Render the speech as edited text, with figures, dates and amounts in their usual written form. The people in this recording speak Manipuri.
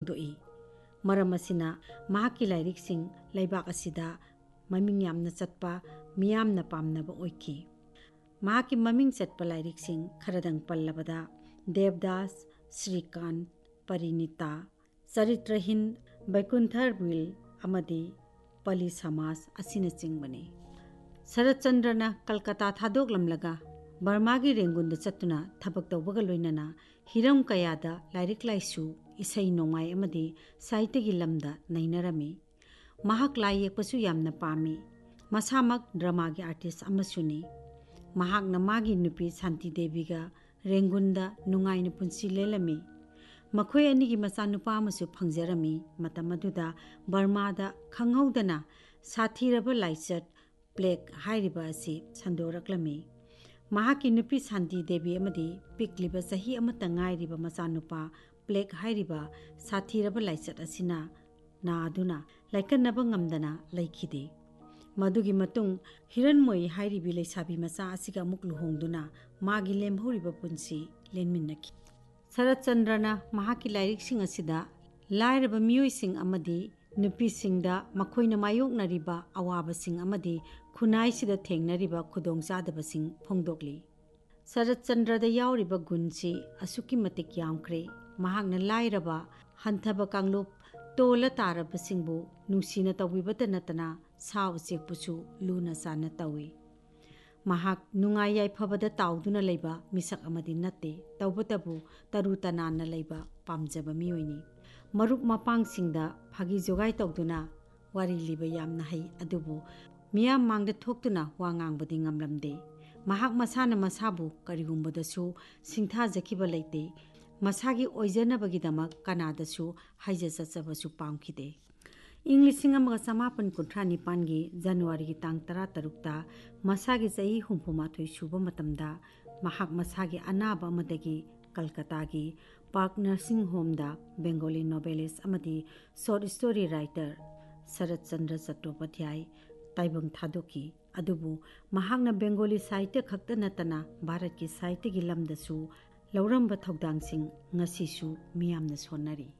ꯐꯣꯡꯗꯣꯛꯏ ꯃꯔꯝ ꯑꯁꯤꯅ ꯃꯍꯥꯛꯀꯤ ꯂꯥꯏꯔꯤꯛꯁꯤꯡ ꯂꯩꯕꯥꯛ ꯑꯁꯤꯗ ꯃꯃꯤꯡ ꯌꯥꯝꯅ ꯆꯠꯄ ꯃꯤꯌꯥꯝꯅ ꯄꯥꯝꯅꯕ ꯑꯣꯏꯈꯤ ꯃꯍꯥꯛꯀꯤ ꯃꯃꯤꯡ ꯆꯠꯄ ꯂꯥꯏꯔꯤꯛꯁꯤꯡ ꯈꯔꯗꯪ ꯄꯜꯂꯕꯗ ꯗꯦꯕꯗꯥꯁ ꯁ꯭ꯔꯤꯀꯥꯟꯠ ꯄꯔꯤꯅꯤꯇꯥ ꯆꯔꯤꯇ꯭ꯔꯍꯤꯟ ꯕꯩꯀꯨꯟꯊꯔ ꯋꯤꯜ ꯑꯃꯗꯤ ꯄꯂꯤ ꯁꯃꯥꯖ ꯑꯁꯤꯅꯆꯤꯡꯕꯅꯤ ꯁꯔꯠꯆꯟꯗ꯭ꯔꯅ ꯀꯜꯀꯇꯥ ꯊꯥꯗꯣꯛꯂꯝꯂꯒ ꯕꯔꯃꯥꯒꯤ ꯔꯦꯡꯒꯨꯟꯗ ꯆꯠꯇꯨꯅ ꯊꯕꯛ ꯇꯧꯕꯒ ꯂꯣꯏꯅꯅ ꯍꯤꯔꯝ ꯀꯌꯥꯗ ꯂꯥꯏꯔꯤꯛ ꯂꯥꯏꯁꯨ ꯏꯁꯩ ꯅꯣꯡꯃꯥꯏ ꯑꯃꯗꯤ ꯁꯥꯍꯤꯇ꯭ꯌꯒꯤ ꯂꯝꯗ ꯅꯩꯅꯔꯝꯃꯤ ꯃꯍꯥꯛ ꯂꯥꯏ ꯌꯦꯛꯄꯁꯨ ꯌꯥꯝꯅ ꯄꯥꯝꯃꯤ ꯃꯁꯥꯃꯛ ꯗ꯭ꯔꯃꯥꯒꯤ ꯑꯥꯔꯇꯤꯁ ꯑꯃꯁꯨꯅꯤ ꯃꯍꯥꯛꯅ ꯃꯥꯒꯤ ꯅꯨꯄꯤ ꯁꯥꯟꯇꯤ ꯗꯦꯕꯤꯒ ꯔꯦꯡꯒꯨꯟꯗ ꯅꯨꯡꯉꯥꯏꯅ ꯄꯨꯟꯁꯤ ꯂꯦꯜꯂꯝꯃꯤ ꯃꯈꯣꯏ ꯑꯅꯤꯒꯤ ꯃꯆꯥꯅꯨꯄꯥ ꯑꯃꯁꯨ ꯐꯪꯖꯔꯝꯃꯤ ꯃꯇꯝ ꯑꯗꯨꯗ ꯕꯔꯃꯥꯗ ꯈꯪꯍꯧꯗꯅ ꯁꯥꯊꯤꯔꯕ ꯂꯥꯏꯆꯠ ꯄ꯭ꯂꯦꯛ ꯍꯥꯏꯔꯤꯕ ꯑꯁꯤ ꯁꯟꯗꯣꯔꯛꯂꯝꯃꯤ ꯃꯍꯥꯛꯀꯤ ꯅꯨꯄꯤ ꯁꯥꯟꯇꯤ ꯗꯦꯕꯤ ꯑꯃꯗꯤ ꯄꯤꯛꯂꯤꯕ ꯆꯍꯤ ꯑꯃꯠꯇ ꯉꯥꯏꯔꯤꯕ ꯃꯆꯥꯅꯨꯄꯥ ꯄ꯭ꯂꯦꯛ ꯍꯥꯏꯔꯤꯕ ꯁꯥꯊꯤꯔꯕ ꯂꯥꯏꯆꯠ ꯑꯁꯤꯅ ꯅꯥꯗꯨꯅ ꯂꯥꯏꯀꯠꯅꯕ ꯉꯝꯗꯅ ꯂꯩꯈꯤꯗꯦ ꯃꯗꯨꯒꯤ ꯃꯇꯨꯡ ꯍꯤꯔꯟꯃꯣꯏ ꯍꯥꯏꯔꯤꯕꯤ ꯂꯩꯁꯥꯕꯤ ꯃꯆꯥ ꯑꯁꯤꯒ ꯑꯃꯨꯛ ꯂꯨꯍꯣꯡꯗꯨꯅ ꯃꯥꯒꯤ ꯂꯦꯝꯍꯧꯔꯤꯕ ꯄꯨꯟꯁꯤ ꯂꯦꯟꯃꯤꯟꯅꯈꯤ ꯁꯔꯠꯆꯟꯗ꯭ꯔꯅ ꯃꯍꯥꯛꯀꯤ ꯂꯥꯏꯔꯤꯛꯁꯤꯡ ꯑꯁꯤꯗ ꯂꯥꯏꯔꯕ ꯃꯤꯑꯣꯏꯁꯤꯡ ꯑꯃꯗꯤ ꯅꯨꯄꯤꯁꯤꯡꯗ ꯃꯈꯣꯏꯅ ꯃꯥꯌꯣꯛꯅꯔꯤꯕ ꯑꯋꯥꯕꯁꯤꯡ ꯑꯃꯗꯤ ꯈꯨꯟꯅꯥꯏꯁꯤꯗ ꯊꯦꯡꯅꯔꯤꯕ ꯈꯨꯗꯣꯡꯆꯥꯗꯕꯁꯤꯡ ꯐꯣꯡꯗꯣꯛꯂꯤ ꯁꯔꯠꯆꯟꯗ꯭ꯔꯗ ꯌꯥꯎꯔꯤꯕ ꯒꯨꯟꯁꯤ ꯑꯁꯨꯛꯀꯤ ꯃꯇꯤꯛ ꯌꯥꯝꯈ꯭ꯔꯦ ꯃꯍꯥꯛꯅ ꯂꯥꯏꯔꯕ ꯍꯟꯊꯕ ꯀꯥꯡꯂꯨꯞ ꯇꯣꯜꯂ ꯇꯥꯔꯕꯁꯤꯡꯕꯨ ꯅꯨꯡꯁꯤꯅ ꯇꯧꯕꯤꯕꯇ ꯅꯠꯇꯅ ꯁꯥ ꯎꯆꯦꯛꯄꯨꯁꯨ ꯂꯨꯅ ꯆꯥꯟꯅ ꯇꯧꯏ ꯃꯍꯥꯛ ꯅꯨꯡꯉꯥꯏ ꯌꯥꯏꯐꯕꯗ ꯇꯥꯎꯗꯨꯅ ꯂꯩꯕ ꯃꯤꯁꯛ ꯑꯃꯗꯤ ꯅꯠꯇꯦ ꯇꯧꯕꯇꯕꯨ ꯇꯔꯨ ꯇꯅꯥꯟꯅ ꯂꯩꯕ ꯄꯥꯝꯖꯕ ꯃꯤꯑꯣꯏꯅꯤ ꯃꯔꯨꯞ ꯃꯄꯥꯡꯁꯤꯡꯗ ꯐꯥꯒꯤ ꯖꯣꯒꯥꯏ ꯇꯧꯗꯨꯅ ꯋꯥꯔꯤ ꯂꯤꯕ ꯌꯥꯝꯅ ꯍꯩ ꯑꯗꯨꯕꯨ ꯃꯤꯌꯥꯝ ꯃꯥꯡꯗ ꯊꯣꯛꯇꯨꯅ ꯋꯥ ꯉꯥꯡꯕꯗꯤ ꯉꯝꯂꯝꯗꯦ ꯃꯍꯥꯛ ꯃꯁꯥꯅ ꯃꯁꯥꯕꯨ ꯀꯔꯤꯒꯨꯝꯕꯗꯁꯨ ꯁꯤꯡꯊꯥꯖꯈꯤꯕ ꯂꯩꯇꯦ ꯃꯁꯥꯒꯤ ꯑꯣꯏꯖꯅꯕꯒꯤꯗꯃꯛ ꯀꯅꯥꯗꯁꯨ ꯍꯥꯏꯖ ꯆꯠꯆꯕꯁꯨ ꯄꯥꯝꯈꯤꯗꯦ ꯏꯪ 1839ꯒꯤ ꯖꯅꯋꯥꯔꯤꯒꯤ ꯇꯥꯡ 16ꯇ ꯃꯁꯥꯒꯤ ꯆꯍꯤ 64 ꯁꯨꯕ ꯃꯇꯝꯗ ꯃꯍꯥꯛ ꯃꯁꯥꯒꯤ ꯑꯅꯥꯕ ꯑꯃꯗꯒꯤ ꯀꯜꯀꯇꯥꯒꯤ ꯄꯥꯔꯛ ꯅꯔꯁꯤꯡ ꯍꯣꯝꯗ ꯕꯦꯡꯒꯣꯂꯤ ꯅꯣꯕꯦꯂꯤꯁ ꯑꯃꯗꯤ ꯁꯣꯔꯠ ꯁ꯭ꯇꯣꯔꯤ ꯔꯥꯏꯇꯔ ꯁꯔꯠꯆꯟꯗ꯭ꯔ ꯆꯠꯇꯣꯄꯥꯙ꯭ꯌꯥय ꯇꯥꯏꯕꯪ ꯊꯥꯗꯣꯛꯈꯤ ꯑꯗꯨꯕꯨ ꯃꯍꯥꯛꯅ ꯕꯦꯡꯒꯣꯂꯤ ꯁꯥꯍꯤꯇ꯭ꯌ ꯈꯛꯇ ꯅꯠꯇꯅ ꯚꯥꯔꯠꯀꯤ ꯁꯥꯍꯤꯇ꯭ꯌꯒꯤ ꯂꯝꯗꯁꯨ ꯂꯧꯔꯝꯕ ꯊꯧꯗꯥꯡꯁꯤꯡ ꯉꯁꯤꯁꯨ ꯃꯤꯌꯥꯝꯅ ꯁꯣꯟꯅꯔꯤ